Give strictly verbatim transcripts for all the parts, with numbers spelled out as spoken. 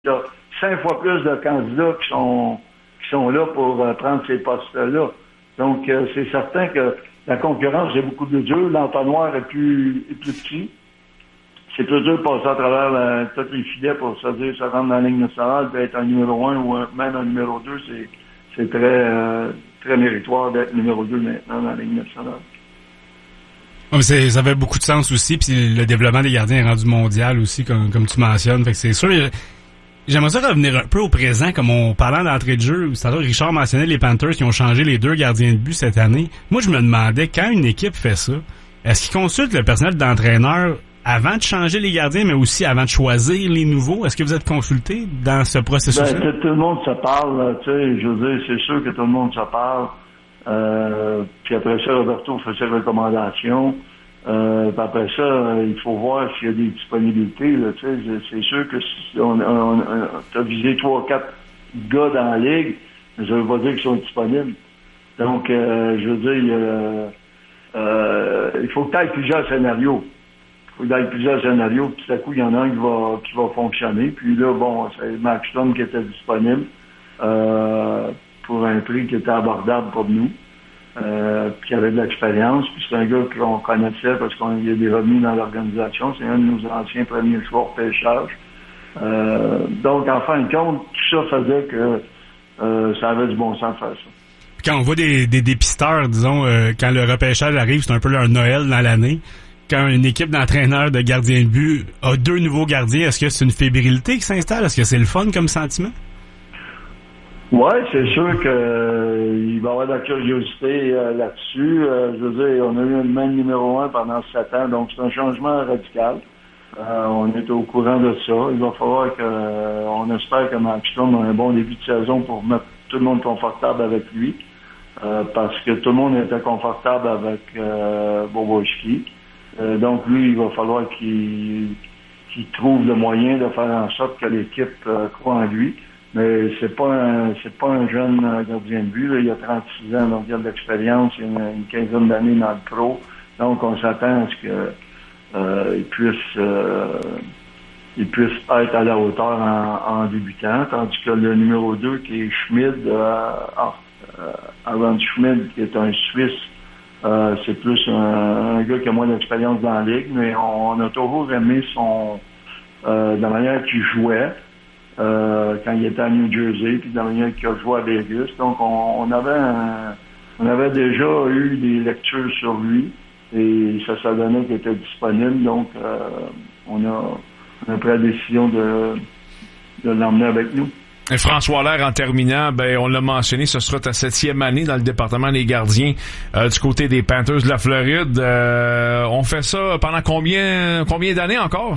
Il y a cinq fois plus de candidats qui sont qui sont là pour euh, prendre ces postes-là. Donc, euh, c'est certain que la concurrence est beaucoup plus dure. L'entonnoir est plus, est plus petit. C'est plus dur de passer à travers la, tous les filets pour se dire se rendre dans la ligne nationale, puis être un numéro un ou un, même un numéro deux. C'est, c'est très, euh, très méritoire d'être numéro deux maintenant dans la ligne nationale. C'est, ça fait beaucoup de sens aussi, puis le développement des gardiens est rendu mondial aussi, comme, comme tu mentionnes. Fait que c'est sûr. J'aimerais ça revenir un peu au présent, comme on parlait d'entrée de jeu. C'est-à-dire, Richard mentionnait les Panthers qui ont changé les deux gardiens de but cette année. Moi, je me demandais, quand une équipe fait ça, est-ce qu'ils consultent le personnel d'entraîneur avant de changer les gardiens, mais aussi avant de choisir les nouveaux? Est-ce que vous êtes consulté dans ce processus-là? Ben, tout le monde se parle, tu sais, je veux dire, c'est sûr que tout le monde se parle. Euh, puis après ça, Roberto fait ses recommandations. Euh, puis après ça, euh, il faut voir s'il y a des disponibilités. Là, tu sais, c'est, c'est sûr que si on, on, on t'as visé trois ou quatre gars dans la ligue, mais ça veut pas dire qu'ils sont disponibles. Donc, euh, je veux dire, il, euh, euh, il faut que tu ailles plusieurs scénarios. Il faut que tu ailles plusieurs scénarios, puis tout à coup, il y en a un qui va qui va fonctionner. Puis là, bon, c'est Max Stone qui était disponible euh, pour un prix qui était abordable pour nous. Euh, puis qui avait de l'expérience, puis c'est un gars qu'on connaissait parce qu'il y a des revenus dans l'organisation, c'est un de nos anciens premiers choix au pêchage. Euh, donc, en fin de compte, tout ça faisait que euh, ça avait du bon sens de faire ça. Quand on voit des, des dépisteurs, disons, euh, quand le repêchage arrive, c'est un peu leur Noël dans l'année. Quand une équipe d'entraîneurs de gardiens de but a deux nouveaux gardiens, est-ce que c'est une fébrilité qui s'installe? Est-ce que c'est le fun comme sentiment? Oui, c'est sûr que euh, il va y avoir de la curiosité euh, là-dessus. Euh, je veux dire, on a eu le même numéro un pendant sept ans, donc c'est un changement radical. Euh, on est au courant de ça. Il va falloir que, euh, on espère que Max Stone a un bon début de saison pour mettre tout le monde confortable avec lui, euh, parce que tout le monde était confortable avec euh, Bobrovsky. Euh, donc lui, il va falloir qu'il, qu'il trouve le moyen de faire en sorte que l'équipe euh, croit en lui. Mais c'est pas un, c'est pas un jeune gardien de but, là. Il a trente-six ans, donc il a de l'expérience, il a une, une quinzaine d'années dans le pro. Donc on s'attend à ce que euh, il puisse euh, il puisse être à la hauteur en, en débutant, tandis que le numéro deux qui est Schmid, euh, euh, Aaron Schmid, qui est un Suisse, euh, c'est plus un, un gars qui a moins d'expérience dans la ligue, mais on, on a toujours aimé son euh, la manière qu'il jouait. Euh, quand il était à New Jersey, puis de la manière qu'il a joué à Vegas. Donc, on, on avait un, on avait déjà eu des lectures sur lui, et ça s'est donné qu'il était disponible. Donc, euh, on, a, on a pris la décision de, de l'emmener avec nous. Et François Allaire, en terminant, ben on l'a mentionné, ce sera ta septième année dans le département des gardiens euh, du côté des Panthers de la Floride. Euh, on fait ça pendant combien, combien d'années encore?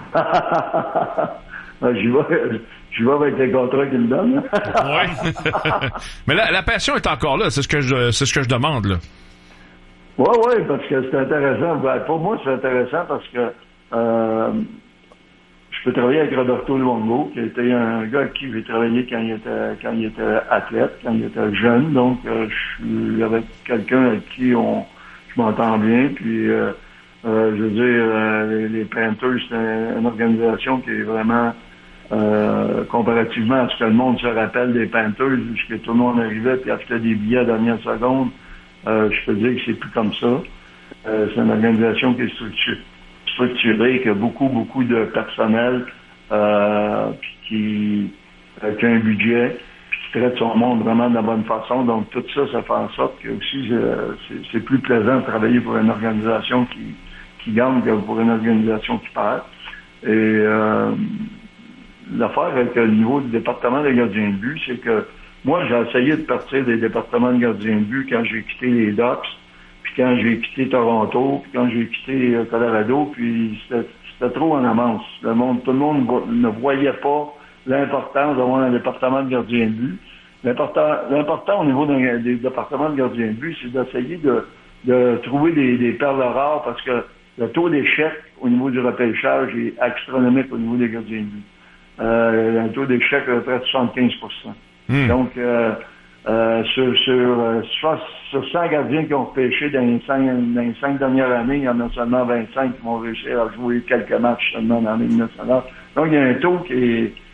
J'y vais, j'y vais avec les contrats qu'ils me donnent. Oui. Mais la, la passion est encore là, c'est ce que je, c'est ce que je demande, là. Oui, oui, parce que c'est intéressant. Ben, pour moi, c'est intéressant parce que euh, je peux travailler avec Roberto Luongo, qui était un gars avec qui j'ai travaillé quand il était quand il était athlète, quand il était jeune. Donc, euh, je suis avec quelqu'un avec qui on je m'entends bien. Puis, euh, euh, je veux dire, euh, les, les Panthers, c'est un, une organisation qui est vraiment Euh, comparativement à ce que le monde se rappelle des Panthers, puisque tout le monde arrivait et achetait des billets à la dernière seconde, euh, je peux dire que c'est plus comme ça. Euh, c'est une organisation qui est structurée, structurée qui a beaucoup, beaucoup de personnel, euh, puis qui, euh, qui a un budget, puis qui traite son monde vraiment de la bonne façon. Donc tout ça, ça fait en sorte que aussi euh, c'est, c'est plus plaisant de travailler pour une organisation qui, qui gagne que pour une organisation qui perd. Et euh, l'affaire avec le niveau du département des gardiens de but, c'est que moi, j'ai essayé de partir des départements de gardiens de but quand j'ai quitté les Ducks, puis quand j'ai quitté Toronto, puis quand j'ai quitté Colorado, puis c'était, c'était trop en avance. Le monde, tout le monde ne voyait pas l'importance d'avoir un département de gardiens de but. L'important, l'important au niveau des, des départements de gardiens de but, c'est d'essayer de, de trouver des, des perles rares, parce que le taux d'échec au niveau du repêchage est astronomique au niveau des gardiens de but. Euh, un taux d'échec de près de soixante-quinze pour cent. Mmh. Donc, euh, euh, sur, sur, euh, sur cent gardiens qui ont repêché dans les, cinq, dans les cinq dernières années, il y en a seulement vingt-cinq qui vont réussir à jouer quelques matchs seulement dans la Ligue nationale. Donc, il y a un taux qui est,